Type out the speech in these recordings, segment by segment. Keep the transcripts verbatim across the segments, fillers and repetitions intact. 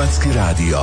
Hrvatski radio.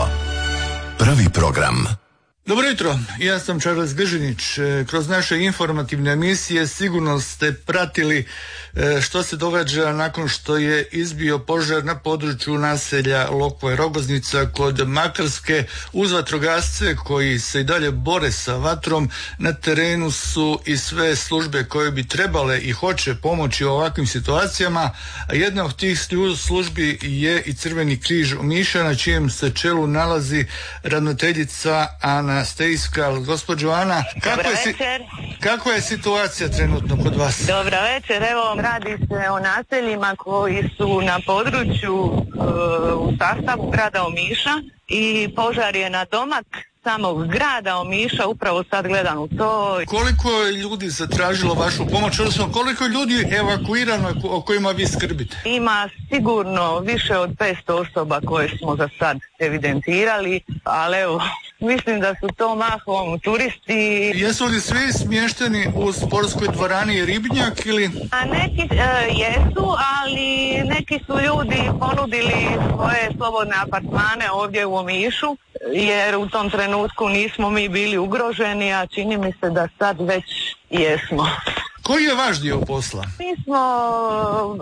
Prvi program. Dobro jutro, ja sam Charles Gržinić. Kroz naše informativne emisije sigurno ste pratili što se događa nakon što je izbio požar na području naselja Lokva i Rogoznica kod Makarske. Uz vatrogasce koji se i dalje bore sa vatrom, na terenu su i sve službe koje bi trebale i hoće pomoći u ovakvim situacijama. A jedna od tih službi je i Crveni križ Omiša, na čijem se čelu nalazi ravnateljica Ana Stejska. Gospođo Ana, kako je, si, kako je situacija trenutno kod vas? Dobro večer, evo radi se o naseljima koji su na području uh, u sastavu grada Omiša i požar je na domak samog grada Omiša, upravo sad gledam u to. Koliko je ljudi zatražilo vašu pomoć, odnosno koliko je ljudi evakuirano o kojima vi skrbite? Ima sigurno više od petsto osoba koje smo za sad evidentirali, ali evo, mislim da su to mahom turisti. Jesu li svi smješteni u sportskoj dvorani Ribnjak ili? A neki e, jesu, ali neki su ljudi ponudili svoje slobodne apartmane ovdje u Omišu, jer u tom trenutku nismo mi bili ugroženi, a čini mi se da sad već jesmo. Koji je vaš dio posla? Mi smo uh,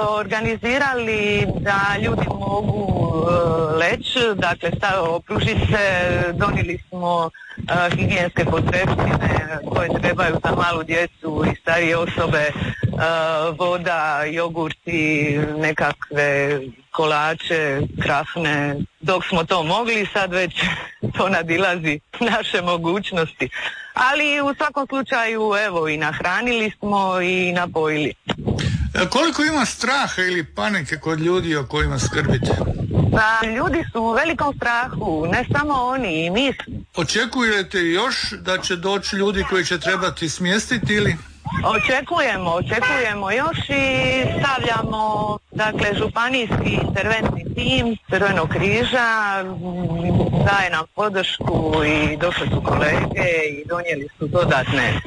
organizirali da ljudi mogu uh, leći, dakle opružiti se, donijeli smo uh, higijenske potrepštine koje trebaju za malu djecu i starije osobe, uh, voda, jogurti, nekakve kolače, krafne. Dok smo to mogli, sad već to nadilazi naše mogućnosti. Ali u svakom slučaju, evo, i nahranili smo i napojili. Koliko ima straha ili panike kod ljudi o kojima skrbite? Pa, ljudi su u velikom strahu, ne samo oni, i mi. Očekujete još da će doći ljudi koji će trebati smjestiti ili? Očekujemo, očekujemo još i stavljamo, dakle, županijski interventni tim Crvenog križa, daje nam podršku i došli su kolege i donijeli su dodatne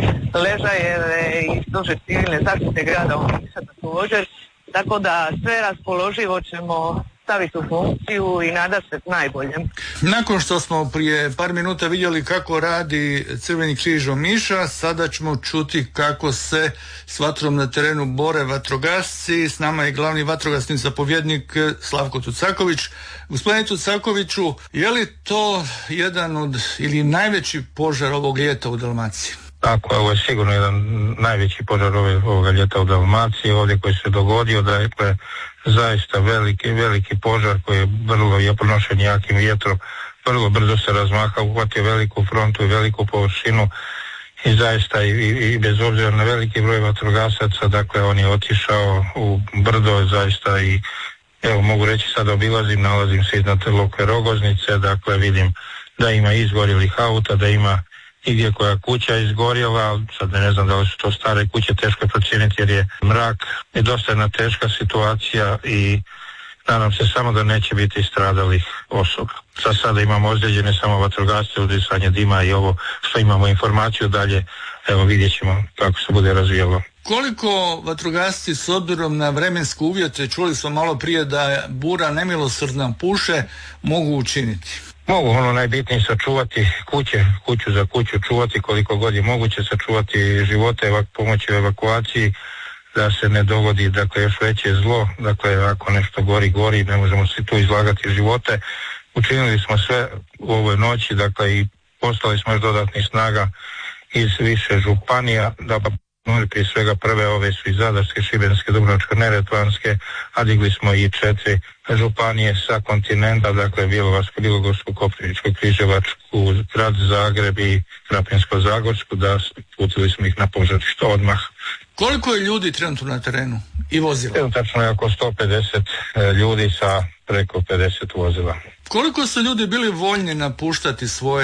ležajeve i stožer civilne zaštite grada Omiša također, tako da sve raspoloživo ćemo staviti u funkciju i nada se najboljem. Nakon što smo prije par minuta vidjeli kako radi Crveni križ Omiša, sada ćemo čuti kako se s vatrom na terenu bore vatrogasci. S nama je glavni vatrogasni zapovjednik Slavko Tucaković. Gospodine Tucakoviću, je li to jedan od ili najveći požar ovog ljeta u Dalmaciji? Tako, ovo je sigurno jedan najveći požar ovoga ljeta u Dalmaciji, ovdje koji se dogodio, da je zaista veliki, veliki požar koji je vrlo je pronošen jakim vjetrom, vrlo brzo se razmahao, uhvatio veliku frontu i veliku površinu i zaista i, i, i bez obzira na veliki broj vatrogasaca, dakle on je otišao u brdo zaista i evo mogu reći sad obilazim, nalazim se iznad Lokve Rogoznice, dakle vidim da ima izgorjelih auta, da ima i gdje koja kuća izgorjela, sad ne znam da li su to stare kuće, teško je procijeniti jer je mrak i dosta jedna teška situacija i nadam se samo da neće biti stradalih osoba. Za sada imamo ozlijeđene samo vatrogasce, udisanje dima i ovo što imamo informaciju dalje, evo vidjet ćemo kako se bude razvijalo. Koliko vatrogasci s obzirom na vremenske uvjete, čuli smo malo prije da bura nemilosrdna puše, mogu učiniti? Mogu, ono najbitnije sačuvati kuće, kuću za kuću čuvati koliko god je moguće, sačuvati živote, evak, pomoći u evakuaciji, da se ne dogodi, dakle, još veće zlo, dakle, ako nešto gori, gori, ne možemo se tu izlagati živote. Učinili smo sve u ovoj noći, dakle, i poslali smo još dodatnih snaga iz više županija, da pa prije svega prve ove su i Zadarske, Šibenske, Dubrovačko-neretvanske, a digli smo i četiri županije sa kontinenta, dakle Bjelovarsku, Bilogorsku, Koprivničku, Križevačku, grad Zagreb i Krapinsko-zagorsku, da putili smo ih na požarište odmah. Koliko je ljudi trenutno na terenu i vozila? Tačno je oko sto pedeset ljudi sa preko pedeset vozila. Koliko su ljudi bili voljni napuštati svoje